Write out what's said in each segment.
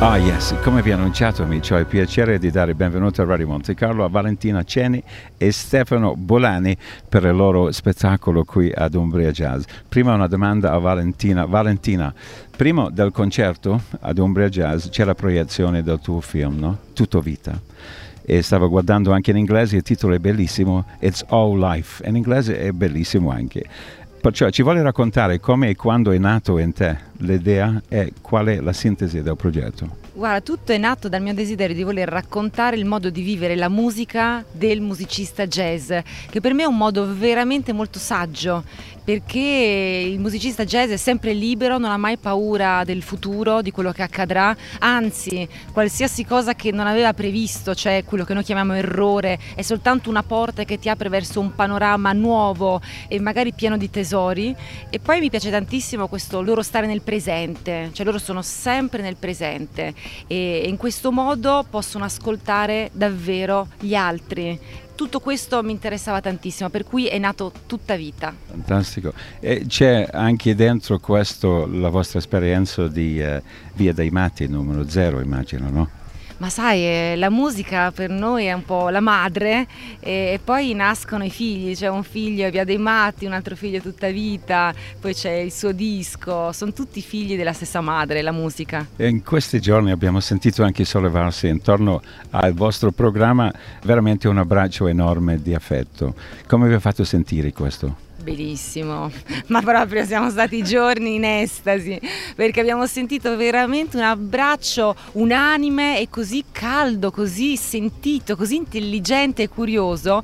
Ah yes, come vi ho annunciato amici, ho il piacere di dare il benvenuto a Radio Monte Carlo a Valentina Ceni e Stefano Bolani per il loro spettacolo qui ad Umbria Jazz. Prima una domanda a Valentina. Valentina, prima del concerto ad Umbria Jazz c'è la proiezione del tuo film, no? Tutto vita. E stavo guardando anche in inglese, il titolo è bellissimo, It's All Life, in inglese è bellissimo anche. Perciò ci vuole raccontare come e quando è nato in te l'idea e qual è la sintesi del progetto? Guarda, tutto è nato dal mio desiderio di voler raccontare il modo di vivere la musica del musicista jazz, che per me è un modo veramente molto saggio, perché il musicista jazz è sempre libero, non ha mai paura del futuro, di quello che accadrà, anzi, qualsiasi cosa che non aveva previsto, cioè quello che noi chiamiamo errore, è soltanto una porta che ti apre verso un panorama nuovo e magari pieno di tesori. E poi mi piace tantissimo questo loro stare nel presente, cioè loro sono sempre nel presente e in questo modo possono ascoltare davvero gli altri. Tutto questo mi interessava tantissimo, per cui è nato Tutta Vita. Fantastico. E c'è anche dentro questo la vostra esperienza di Via dei Matti numero 0, immagino, no? Ma sai, la musica per noi è un po' la madre e poi nascono i figli, c'è un figlio Via dei Matti, un altro figlio Tutta Vita, poi c'è il suo disco, sono tutti figli della stessa madre, la musica. E in questi giorni abbiamo sentito anche sollevarsi intorno al vostro programma veramente un abbraccio enorme di affetto. Come vi ha fatto sentire questo? Bellissimo, ma proprio siamo stati giorni in estasi perché abbiamo sentito veramente un abbraccio unanime e così caldo, così sentito, così intelligente e curioso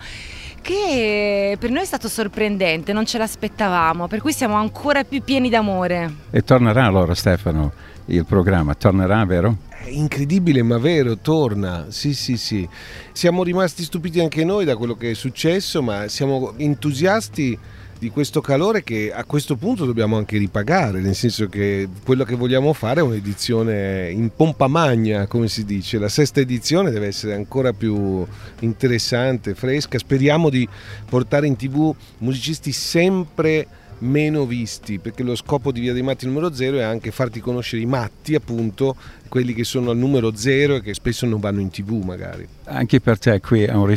che per noi è stato sorprendente, non ce l'aspettavamo, per cui siamo ancora più pieni d'amore. E tornerà allora Stefano il programma, tornerà, vero? È incredibile ma vero, torna, sì. Siamo rimasti stupiti anche noi da quello che è successo, ma siamo entusiasti di questo calore che a questo punto dobbiamo anche ripagare, nel senso che quello che vogliamo fare è un'edizione in pompa magna, come si dice. La sesta edizione deve essere ancora più interessante, fresca. Speriamo di portare in TV musicisti sempre meno visti, perché lo scopo di Via dei Matti numero 0 è anche farti conoscere i matti, appunto, quelli che sono al numero 0 e che spesso non vanno in TV magari. Anche per te qui è un